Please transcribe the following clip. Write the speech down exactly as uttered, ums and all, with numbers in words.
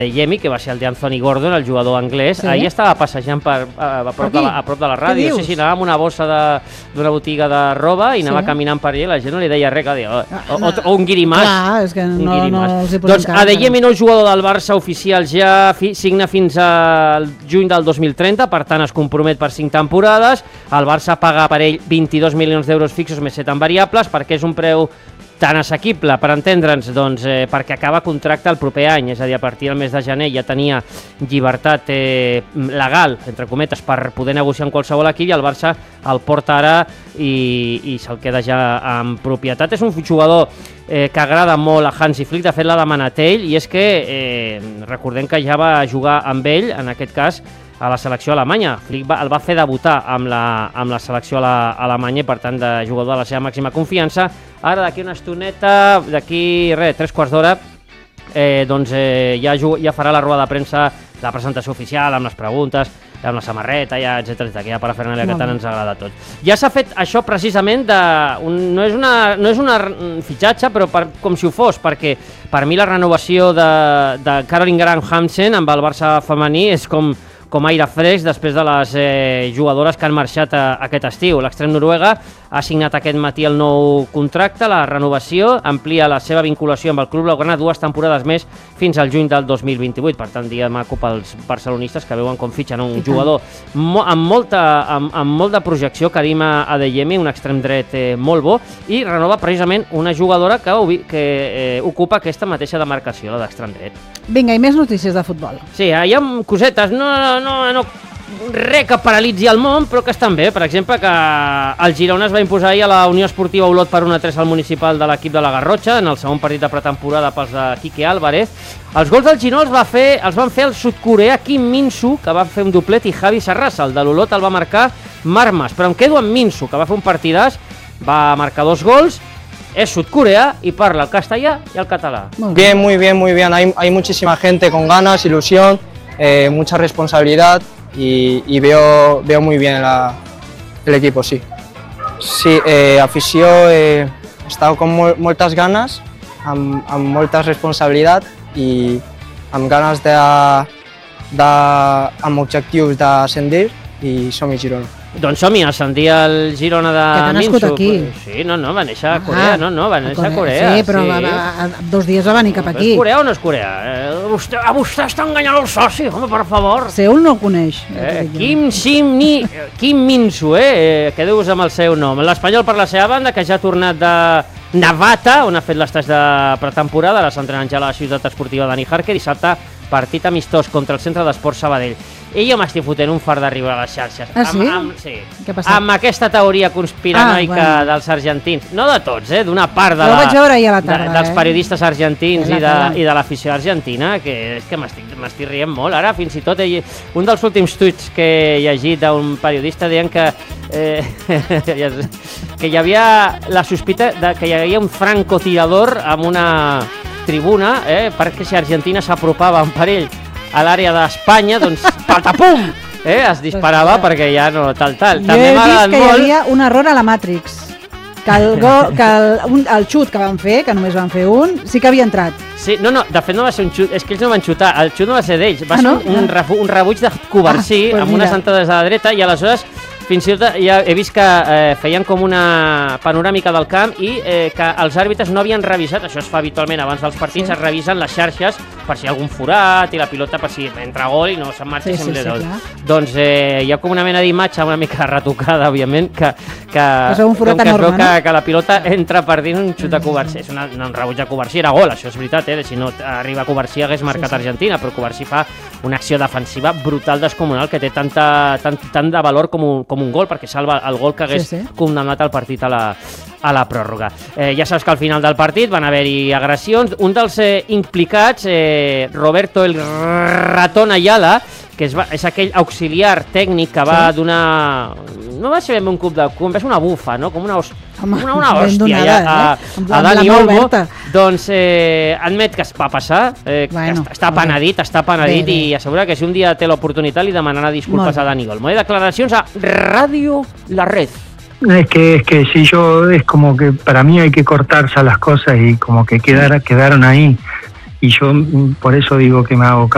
Yemi, que va ser el d'Anthony Gordon, el jugador anglès, sí? ahir estava passejant per, a, a, prop de la, a prop de la ràdio. Sí, sí, anava amb una bossa d'una botiga de roba i anava sí? caminant per allà i la gent no li deia res, que deia, o, o, o un guirimàs. Clar, és que no, no els hi posem doncs Adeyemi, nou jugador del Barça oficial, ja fi, signa fins al juny del dos mil trenta, per tant es compromet per cinc temporades. El Barça paga per ell vint-i-dos milions d'euros fixos més set en variables, perquè és un preu tan assequible, per entendre'ns, doncs, eh, perquè acaba contracte el proper any, és a dir, a partir del mes de gener ja tenia llibertat eh, legal, entre cometes, per poder negociar amb qualsevol equip, i el Barça el porta ara i, i se'l queda ja en propietat. És un jugador eh, que agrada molt a Hansi Flick, de fet l'ha demanat ell, i és que eh, recordem que ja va jugar amb ell, en aquest cas, a la selecció alemanya. Flick va, el va fer debutar amb la, amb la selecció alemanya i, per tant, de jugador de la seva màxima confiança. Ara, d'aquí una estoneta, d'aquí, res, tres quarts d'hora, eh, doncs eh, ja, ja farà la roda de premsa, la presentació oficial, amb les preguntes, amb la samarreta, ja, etcètera, etcètera, que ja parafernàlia que tant ens agrada a tots. Ja s'ha fet això precisament de... Un, no és una, no és una fitxatge, però per, com si ho fos, perquè per mi la renovació de, de Caroline Graham-Hansen amb el Barça femení és com... com aire fresc després de les eh, jugadores que han marxat a, a aquest estiu. L'extrem noruega ha signat aquest matí el nou contracte, la renovació, amplia la seva vinculació amb el club blaugrana dues temporades més fins al juny del dos mil vint-i-vuit. Per tant, dia maco pels barcelonistes que veuen com fitxen un jugador mo amb, molta, amb, amb molt de projecció, Karim Adeyemi, un extrem dret eh, molt bo, i renova precisament una jugadora que, que eh, ocupa aquesta mateixa demarcació, la d'extrem dret. Vinga, i més notícies de futbol. Sí, hi ha cosetes, no, no, no res que paralitzi el món, però que estan bé. Per exemple, que el Girona es va imposar ahir a la Unió Esportiva Olot per un a tres al municipal de l'equip de la Garrotxa, en el segon partit de pretemporada pels de Quique Álvarez. Els gols del Girona els, va fer, els van fer el sud-coreà Kim Min-soo, que va fer un doblet, i Javi Sarrasa. El de l'Olot el va marcar Marc Mas, però em quedo amb Min-soo, que va fer un partidàs, va marcar dos gols, es sudcorea y parla el castellà y el català. Muy bien, muy bien, muy bien. Hay, hay muchísima gente con ganas, ilusión, eh, mucha responsabilidad y, y veo, veo muy bien la, el equipo, sí. Sí, eh, afició, eh, he estado con mol, moltes ganes, amb, amb molta responsabilitat i amb ganes de, de, amb objectius d'ascendir i som-hi Girona. Doncs som-hi, ascendir el Girona de Minso. Que t'ha nascut aquí. Sí, no, no, va néixer a Corea, ah, no, no, va néixer a Corea. Sí, però sí. Va, va, dos dies va venir cap aquí. És Corea o no és Corea? Eh, vostè, a vostè està enganyant el soci, home, per favor. Seul no el coneix. Eh, Kim Sim-ni, Kim Min-soo, eh, eh, quedeu-vos amb el seu nom. L'Espanyol, per la seva banda, que ja ha tornat de Navata, on ha fet l'estat de pretemporada, ara s'entrenant ja a la ciutat esportiva Dani Jarque, dissabte partit amistós contra el Centre d'Esports Sabadell. I jo m'estic fotent un fart d'arribar a les xarxes. Ah, sí? Amb, amb, sí. Què ha passat? Amb aquesta teoria conspiranoica ah, bueno. dels argentins. No de tots, eh? D'una part de la, vaig veure ahir a la tarda, de, dels periodistes argentins eh? i de, i de l'afició argentina, que és que m'estic rient molt. Ara, fins i tot, un dels últims tuits que he llegit d'un periodista deien que, eh, que hi havia la sospita de que hi havia un francotirador amb una tribuna, eh, perquè si Argentina s'apropava per ell a l'àrea d'Espanya, doncs patapum! Eh, es disparava perquè ja no tal tal. Jo També he vist que molt... hi havia un error a la Matrix, que el, go, que el, un, el xut que van fer, que només van fer un, sí que havia entrat. Sí, no, no, de fet no va ser un xut, és que ells no van xutar, el xut no va ser d'ells, va ah, no? ser un, un, un rebuig de Covarsí, ah, pues amb mira. unes entrades a la dreta, i aleshores fins i tot ja he vist que eh, feien com una panoràmica del camp i eh, que els àrbitres no havien revisat, això es fa habitualment abans dels partits, sí. es revisen les xarxes per si hi ha algun forat i la pilota per si entra gol i no se'n marxa sí, sempre sí, sí, sí, doncs eh, hi ha com una mena d'imatge una mica retocada, òbviament, que, que, un forat com que enorme, es veu no? que, que la pilota entra per dins un xut de Covarsí, és una, un rebuig de Covarsí, era gol, això és veritat, eh? Si no arriba a Covarsí hagués marcat sí, sí. Argentina, però Covarsí fa una acció defensiva brutal, descomunal, que té tanta, tant, tant de valor com un, com un gol, perquè salva el gol que hagués sí, sí. condemnat el partit a la, a la pròrroga. Eh, ja saps que al final del partit van haver-hi agressions. Un dels eh, implicats, eh, Roberto el Ratón Ayala, que és, és aquell auxiliar tècnic que va sí. donar... No va ser ben un cop de cul, va ser una bufa, no? Com una, os... Home, una, una hòstia donada, ja, a, eh? a Dani Olmo. Doncs eh, admet que es va passar, eh, bueno, que està penedit, està penedit bé, bé. i assegura que si un dia té l'oportunitat li demanarà disculpes a Dani Olmo. Eh? Declaracions a Radio La Red. Es que, es que si yo, es como que para mí hay que cortarse las cosas y como que quedar, quedaron ahí. Y yo por eso digo que me hago